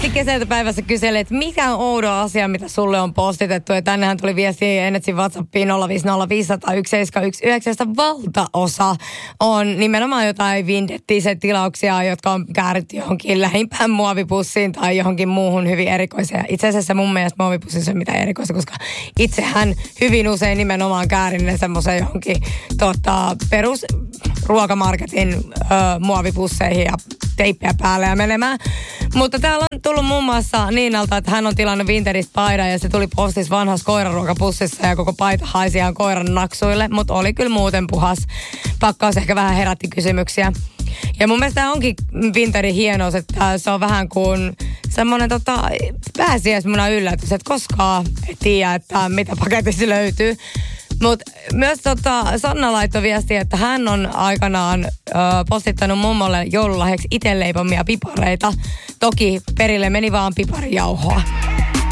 monesti kesältä päivässä kyselee, että mikä on oudo asia, mitä sulle on postitettu. Ja tännehän tuli viesti Ennetsin WhatsAppiin 050501719. Valtaosa on nimenomaan jotain vindettisiä tilauksia, jotka on kääritty johonkin lähimpään muovipussiin tai johonkin muuhun hyvin erikoiseen. Itse asiassa mun mielestä muovipussissa ei ole mitään erikoista, koska itsehän hyvin usein nimenomaan käärin ne semmoisen johonkin perus ruokamarketin muovipusseihin ja teippiä päälle ja menemään. Mutta täällä on tullut muun muassa Niinalta, että hän on tilannut Vinteristä paidan ja se tuli postissa vanhassa koiraruokapussissa ja koko paita haisi ihan koiran naksuille, mutta oli kyllä muuten puhas. Pakkaus ehkä vähän herätti kysymyksiä. Ja mun mielestä onkin Vinterin hienous, että se on vähän kuin semmoinen pääsiäismunan yllätys, että koskaan et tiedä, että mitä paketissa löytyy. Mutta myös Sanna laittoi viestiä, että hän on aikanaan postittanut mummolle joululahjaksi itse leipomia pipareita. Toki perille meni vaan piparijauhoa.